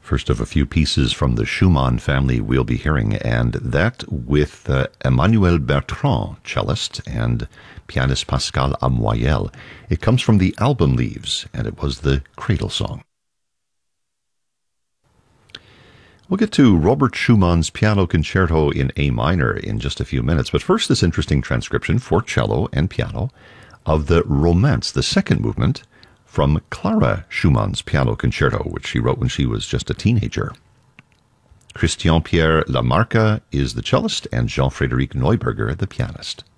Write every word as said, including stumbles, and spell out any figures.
First of a few pieces from the Schumann family we'll be hearing, and that with uh, Emmanuel Bertrand, cellist, and pianist Pascal Amoyel. It comes from the album Leaves, and it was the Cradle Song. We'll get to Robert Schumann's Piano Concerto in A minor in just a few minutes, but first this interesting transcription for cello and piano of the Romance, the second movement, from Clara Schumann's Piano Concerto, which she wrote when she was just a teenager. Christian Pierre Lamarca is the cellist and Jean-Frédéric Neuberger the pianist.